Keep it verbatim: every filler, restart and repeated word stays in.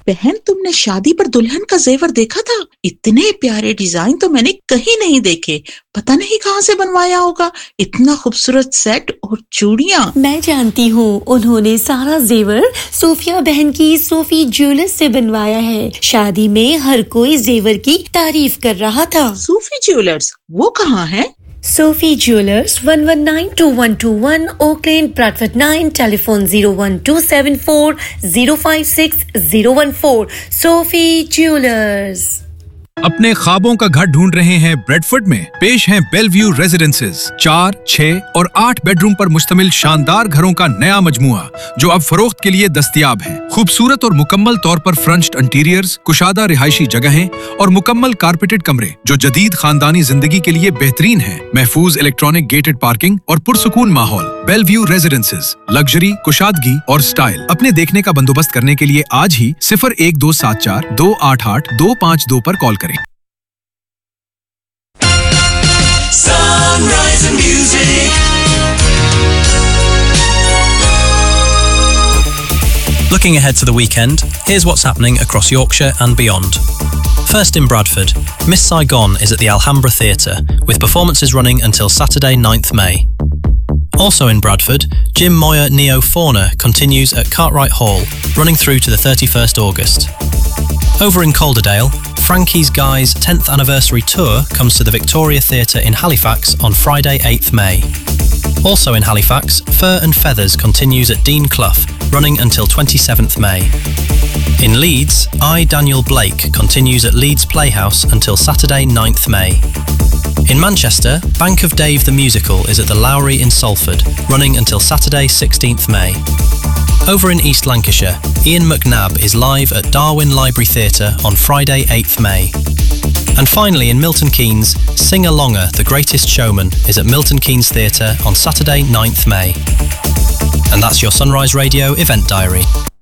बहन, तुमने शादी पर दुल्हन का जेवर देखा था? इतने प्यारे डिजाइन तो मैंने कहीं नहीं देखे. पता नहीं कहाँ से बनवाया होगा. इतना खूबसूरत सेट और चूड़ियां. मैं जानती हूँ, उन्होंने सारा जेवर सोफिया बहन की सोफी ज्वेलर्स से बनवाया है. शादी में हर कोई जेवर की तारीफ कर रहा था. सोफी ज्वेलर्स, वो कहाँ है? Sophie Jewelers, one one nine two one two one, Oak Lane, Bradford nine, telephone zero one two seven four zero five six zero one four. Sophie Jewelers. अपने ख्वाबों का घर ढूंढ रहे हैं ब्रेडफोर्ड में? पेश हैं बेलव्यू रेजिडेंसेज. चार, छह और आठ बेडरूम पर मुश्तमिल शानदार घरों का नया मजमुआ जो अब फरोख्त के लिए दस्तयाब है. खूबसूरत और मुकम्मल तौर पर फ्रंच्ड इंटीरियर्स, कुशादा रिहायशी जगहें और मुकम्मल कारपेटेड कमरे जो जदीद खानदानी जिंदगी के लिए बेहतरीन है. महफूज इलेक्ट्रॉनिक गेटेड पार्किंग और पुरसुकून माहौल. बेलव्यू रेजिडेंसेज, लग्जरी, कुशादगी और स्टाइल. अपने देखने का बंदोबस्त करने के लिए आज ही सिफर एक दो सात चार दो आठ आठ दो पाँच दो पर कॉल करें. Sunrise and music. Looking ahead to the weekend, here's what's happening across Yorkshire and beyond. First in Bradford, Miss Saigon is at the Alhambra Theatre, with performances running until Saturday ninth May. Also in Bradford, Jim Moyer Neo Fauna continues at Cartwright Hall, running through to the thirty-first August. Over in Calderdale, Frankie's Guy's tenth anniversary tour comes to the Victoria Theatre in Halifax on Friday eighth May. Also in Halifax, Fur and Feathers continues at Dean Clough, running until twenty-seventh May. In Leeds, I, Daniel Blake continues at Leeds Playhouse until Saturday ninth May. In Manchester, Bank of Dave the Musical is at the Lowry in Salford, running until Saturday sixteenth May. Over in East Lancashire, Ian McNabb is live at Darwin Library Theatre on Friday eighth May. And finally in Milton Keynes, Sing-Alonga, The Greatest Showman is at Milton Keynes Theatre on Saturday ninth May. And that's your Sunrise Radio event diary.